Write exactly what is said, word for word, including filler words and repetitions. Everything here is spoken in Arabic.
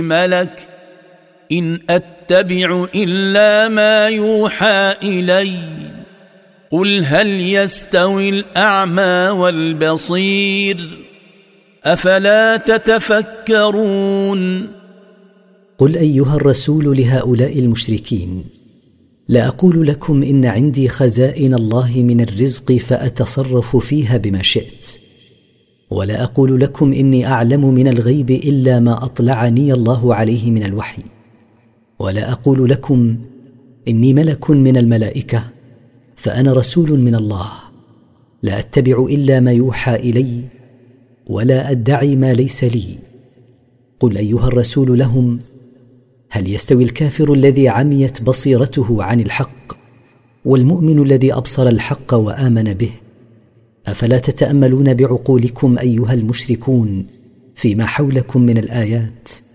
ملك إن أتبع إلا ما يوحى إلي قل هل يستوي الأعمى والبصير أفلا تتفكرون. قل أيها الرسول لهؤلاء المشركين: لا أقول لكم إن عندي خزائن الله من الرزق فأتصرف فيها بما شئت، ولا أقول لكم إني أعلم من الغيب إلا ما أطلعني الله عليه من الوحي، ولا أقول لكم إني ملك من الملائكة، فأنا رسول من الله، لا أتبع إلا ما يوحى إلي ولا أدعي ما ليس لي. قل أيها الرسول لهم: هل يستوي الكافر الذي عميت بصيرته عن الحق والمؤمن الذي أبصر الحق وآمن به؟ أفلا تتأملون بعقولكم أيها المشركون فيما حولكم من الآيات؟